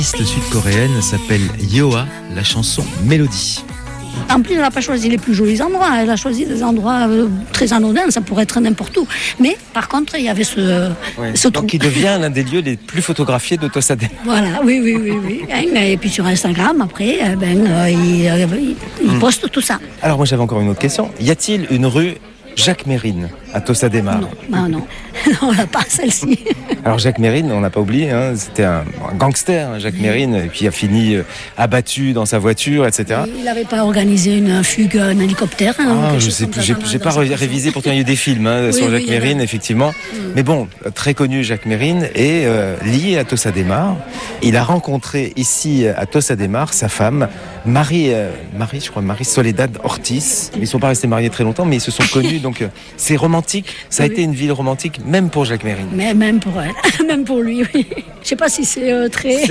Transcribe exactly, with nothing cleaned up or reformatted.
L'artiste sud-coréenne s'appelle Yoa, la chanson Mélodie. En plus, elle n'a pas choisi les plus jolis endroits, elle a choisi des endroits euh, très anodins, ça pourrait être n'importe où. Mais par contre, il y avait ce, ouais. ce trou. Donc, il devient l'un des lieux les plus photographiés de Tossa de Mar. Voilà, oui, oui, oui, oui. Et puis sur Instagram, après, eh ben, euh, il, euh, il, il poste tout ça. Alors, moi, j'avais encore une autre question. Y a-t-il une rue Jacques Mérine à Tossa de Mar? Non, non, non, on l'a pas celle-ci. Alors Jacques Mérine, on n'a pas oublié, hein, c'était un, un gangster, hein, Jacques Mérine, et puis il a fini euh, abattu dans sa voiture, et cetera. Il n'avait pas organisé une fugue, un hélicoptère. Hein, ah, je sais plus, j'ai, j'ai pas ré- révisé, pourtant il y a eu des films hein, oui, sur oui, Jacques Mérine, a... effectivement. Mm. Mais bon, très connu Jacques Mérine, et euh, lié à Tossa de Mar. Il a rencontré ici à Tossa de Mar sa femme, Marie, euh, Marie, je crois, Marie Soledad Ortiz. Ils ne sont pas restés mariés très longtemps, mais ils se sont connus, donc euh, c'est romantique. Ça a oui. été une ville romantique, même pour Jacques Mérine. Mais même pour elle, même pour lui, oui. Je ne sais pas si c'est euh, très...